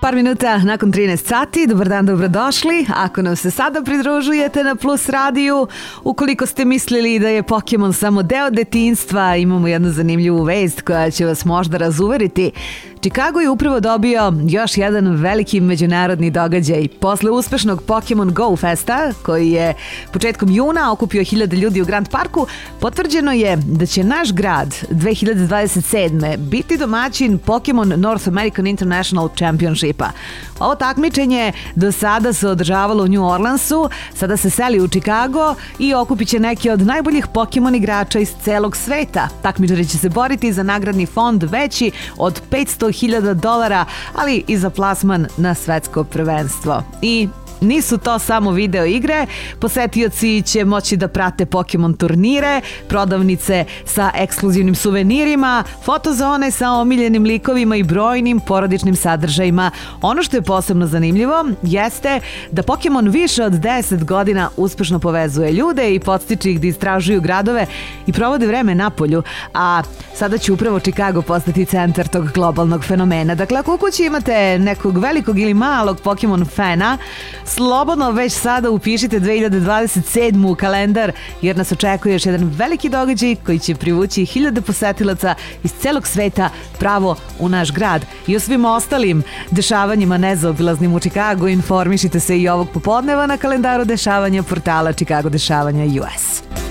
Par minuta nakon 13 sati, dobar dan, dobrodošli. Ako nam se sada pridružujete na Plus radiju, ukoliko ste mislili da je Pokemon samo deo detinjstva, imamo jednu zanimljivu vest koja će vas možda razuveriti. Chicago je upravo dobio još jedan veliki međunarodni događaj. Posle uspešnog Pokemon Go Festa, koji je početkom juna okupio 1000 ljudi u Grand Parku, potvrđeno je da će naš grad 2027. biti domaćin Pokemon North American International Championshipa. Ovo takmičenje do sada se održavalo u New Orleansu, sada se seli u Chicago i okupit će neke od najboljih Pokemon igrača iz celog sveta. Takmičari će se boriti za nagradni fond veći od $500.000, ali i za plasman na svetsko prvenstvo. I nisu to samo video igre, posetioci će moći da prate Pokemon turnire, prodavnice sa ekskluzivnim suvenirima, fotozone sa omiljenim likovima i brojnim porodičnim sadržajima. Ono što je posebno zanimljivo jeste da Pokemon više od 10 godina uspešno povezuje ljude i podstiče ih da istražuju gradove i provode vreme napolju, a sada će upravo Chicago postati centar tog globalnog fenomena. Dakle, ako u kući imate nekog velikog ili malog Pokemon fana, slobodno već sada upišite 2027. u kalendar, jer nas očekuje još jedan veliki događaj koji će privući 1000 posetilaca iz celog sveta pravo u naš grad. I o svim ostalim dešavanjima nezaobilaznim u Chicagu informišite se i ovog popodneva na kalendaru dešavanja portala Chicago Dešavanja US.